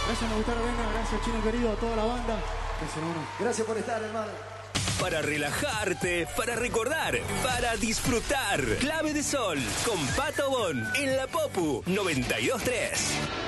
Gracias, Nogustar Arena, gracias, Chino querido, a toda la banda. Gracias, hermano. Gracias por estar, hermano. Para relajarte, para recordar, para disfrutar. Clave de Sol con Pato Bon en la Popu 92.3.